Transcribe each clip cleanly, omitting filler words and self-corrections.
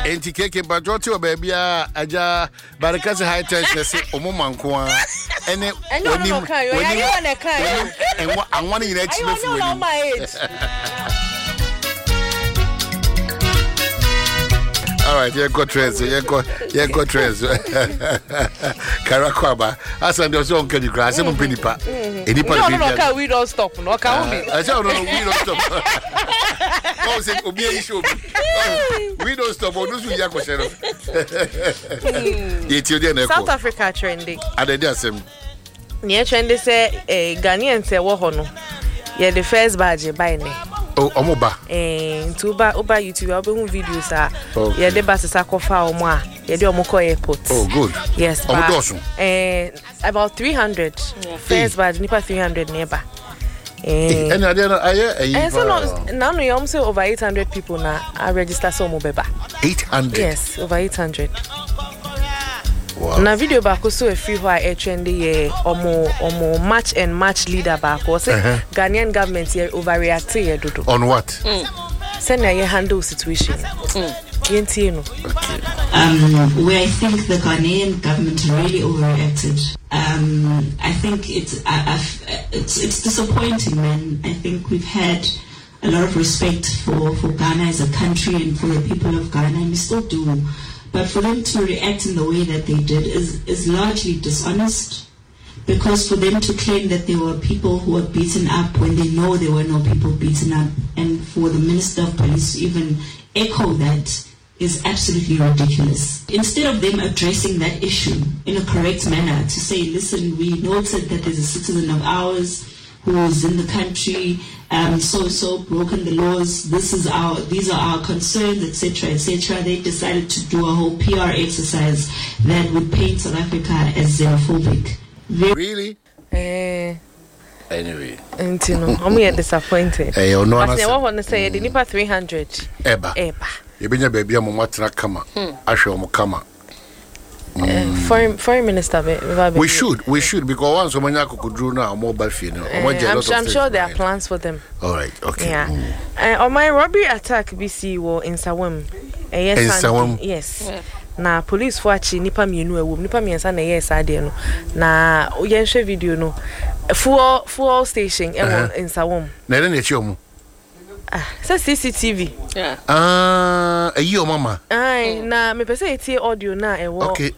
Enti keke bajoti o baby aja barakasi high tension say omomanko a ene onim anwane nyina chi mefu onim all right you go treasure Karakwaba asan do so on can you grass em penipa enipa no we don't stop no ka we don't stop oh say obi e show we don't stop on us we ya kweshero yeti odi na South Africa trending adede asem near trending say Ghanaian say wo ho no ye the first badge by ne omoba to uba YouTube obe videos ye de bus sakofa omo a ye de omo call airport. Oh good. Yes. About 300 first badge nipa 300 neighbor. And so now you say over 800 people now are registered so mobeba. 800. Yes, over 800. Wow. Na video back so a free why a trendy omo match and match leader back or say Ghanaian government here overreact here dodo. On what? Send na handle situation. Okay. Where I think the Ghanaian government really overreacted. I think it's disappointing, man. I think we've had a lot of respect for Ghana as a country and for the people of Ghana, and we still do. But for them to react in the way that they did is largely dishonest, because for them to claim that there were people who were beaten up when they know there were no people beaten up, and for the Minister of Police to even echo that is absolutely ridiculous. Instead of them addressing that issue in a correct manner to say, listen, we noted that there's a citizen of ours who is in the country, so broken the laws, these are our concerns, etc. They decided to do a whole PR exercise that would paint South Africa as xenophobic. Really? Anyway. I'm disappointed. Hey, no one to say the nipa 300. Eba. You been your baby mo watching kama. Asho mo kama. Foreign minister we should because once someone could draw now mobile phone. I'm sure there are plans for them. All right, okay. Yeah. On my robbery attack BC war in Sawam. Yes. Na police for achi nipa mienu ewo nipa miensa na yes ade no na oyenhwe video no fuel station ewo in Sawam. Na ere na echi omu. Say CCTV. Yeah. Ayi o mama. Ai na me pese etie audio na ewo. Okay.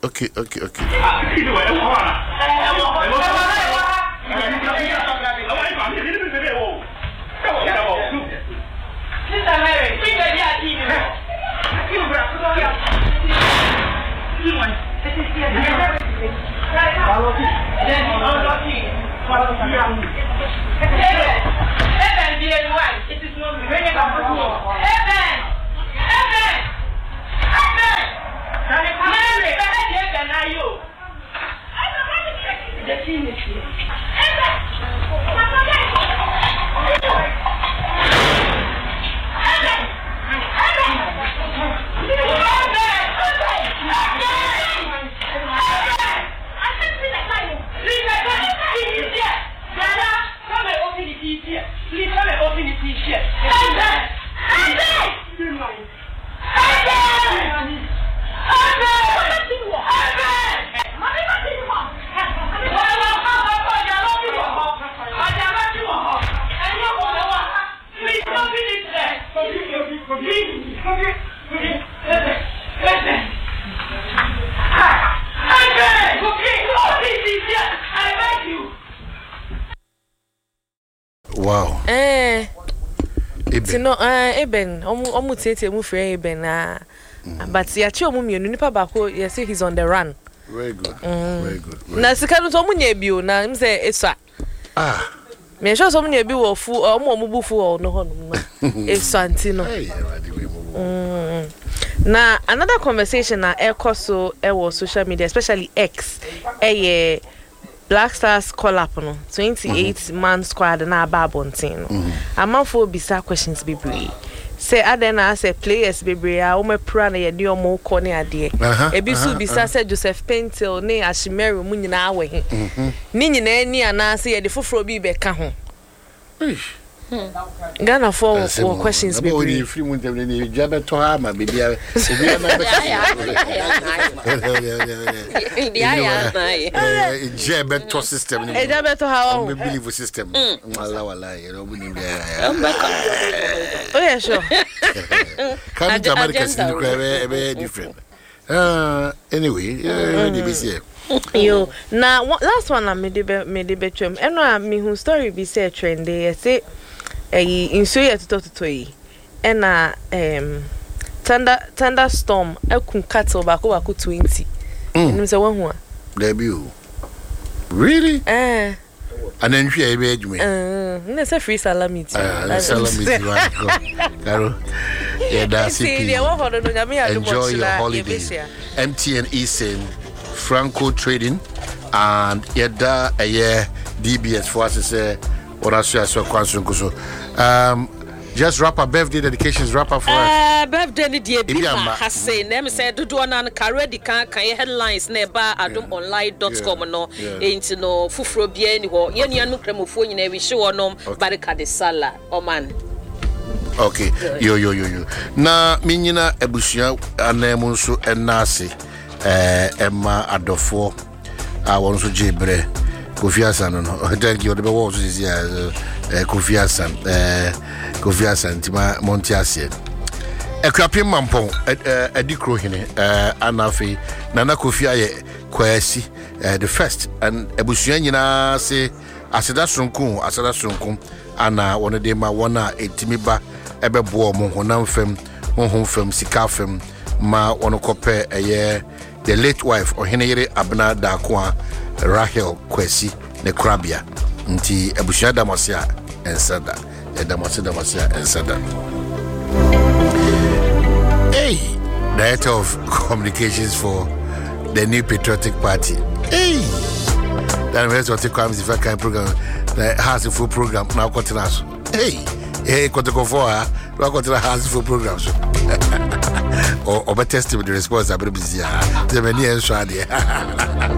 Wow. Eben omu tete mu free Eben but ya chi omu mienu nipa bako you say he's on the run. Very good. Very good. Na sika no omu nya bio na im say eswa. Me sure so omu nya bi wo fu omu bufu o no honum no. Eswa ntino. Na another conversation na ekoso ewo social media especially X Black Stars call up no 28 man squad na ababontin no amafo bisa questions bebre say adena say players bebre a o mepra na ye de omo ko ne ade ebisu bisa say Joseph Pentil ne Ashimeri mu nyina awe ni nyina ani ana say ye de foforo bi be ka ho Ghana for questions baby. Only free mun table ni jabe to ha ma baby. Obi na be. Jabe to system ni. Jabe to ha o. Me believe system. Wala you know buni be. Oh yeah sure. Come to America be different. Anyway, yo now last one I made the trim and I me who story be say trend they say in so yet to yi and thunderstorm I could cattle back over 20 and say one debut really and then she made me let's a free salami Carol yeah that's it enjoy your holiday MTN eSIM Franco Trading and yada a year DBS for us to say or I so just wrap up birthday dedications wrap up for us birthday dear Bima has said them said do one and carry the can headlines nearby adumonline.com no ain't no fufro bia ni ho ye nia no kremofo nyina wi hye wonom barika de sala o man okay yo na minyina abusua anemu nso enase Emma Adofo won so jebre Kofi Hassan no thank you the be wo so Kofi Hassan tima Montiasie ekwapem mampon adikro hene anafi nana Kofi aye kwasi the first and abusua nyina se aseda sonko ana won de ma wona etimi ba ebebo mo honam fam sika fam ma won kope the late wife or Henry Abna Dakwa Rahel Kwesi ne Krabia nti abusua damasia ensada damasia ensada hey director of communications for the New Patriotic Party hey that means what comes if I can program the has a full program now continuous hey kotoko for now continue has full programs or better test with the response I'm busy the many and